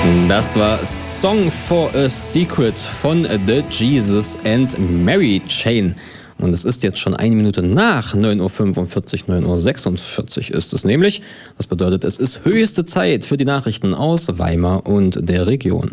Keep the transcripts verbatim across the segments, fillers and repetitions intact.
Das war Song for a Secret von The Jesus and Mary Chain. Und es ist jetzt schon eine Minute nach neun Uhr fünfundvierzig, neun Uhr sechsundvierzig ist es nämlich. Das bedeutet, es ist höchste Zeit für die Nachrichten aus Weimar und der Region.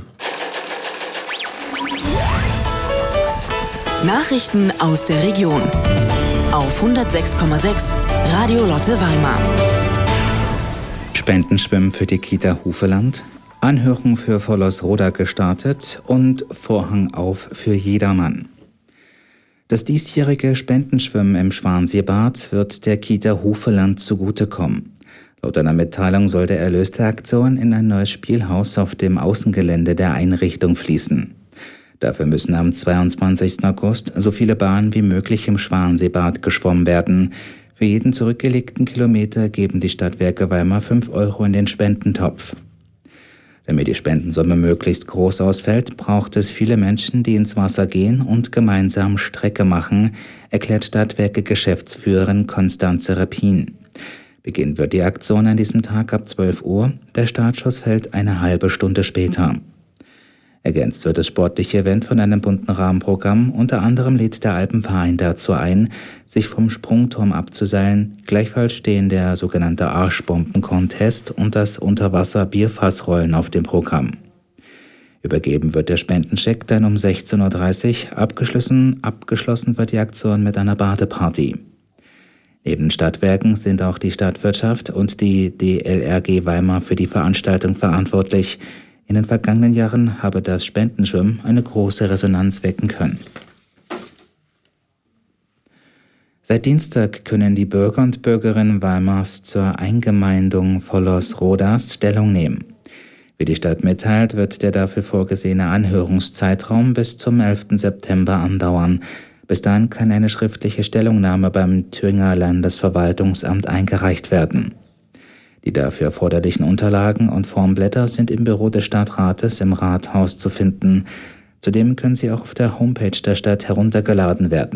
Nachrichten aus der Region auf hundertsechs Komma sechs Radio Lotte Weimar. Spendenschwimmen für die Kita Hufeland, Anhörung für Vollersroda gestartet und Vorhang auf für jedermann. Das diesjährige Spendenschwimmen im Schwanseebad wird der Kita Hufeland zugutekommen. Laut einer Mitteilung soll der Erlös der Aktion in ein neues Spielhaus auf dem Außengelände der Einrichtung fließen. Dafür müssen am zweiundzwanzigsten August so viele Bahnen wie möglich im Schwanseebad geschwommen werden. Für jeden zurückgelegten Kilometer geben die Stadtwerke Weimar fünf Euro in den Spendentopf. Damit die Spendensumme möglichst groß ausfällt, braucht es viele Menschen, die ins Wasser gehen und gemeinsam Strecke machen, erklärt Stadtwerke-Geschäftsführerin Konstanze Repin. Beginnen wird die Aktion an diesem Tag ab zwölf Uhr, der Startschuss fällt eine halbe Stunde später. Ergänzt wird das sportliche Event von einem bunten Rahmenprogramm. Unter anderem lädt der Alpenverein dazu ein, sich vom Sprungturm abzuseilen. Gleichfalls stehen der sogenannte Arschbomben-Contest und das Unterwasser-Bierfassrollen auf dem Programm. Übergeben wird der Spendenscheck dann um sechzehn Uhr dreißig. Abgeschlossen, abgeschlossen wird die Aktion mit einer Badeparty. Neben den Stadtwerken sind auch die Stadtwirtschaft und die D L R G Weimar für die Veranstaltung verantwortlich. In den vergangenen Jahren habe das Spendenschwimmen eine große Resonanz wecken können. Seit Dienstag können die Bürger und Bürgerinnen Weimars zur Eingemeindung Vollersrodas Stellung nehmen. Wie die Stadt mitteilt, wird der dafür vorgesehene Anhörungszeitraum bis zum elften September andauern. Bis dahin kann eine schriftliche Stellungnahme beim Thüringer Landesverwaltungsamt eingereicht werden. Die dafür erforderlichen Unterlagen und Formblätter sind im Büro des Stadtrates im Rathaus zu finden. Zudem können sie auch auf der Homepage der Stadt heruntergeladen werden.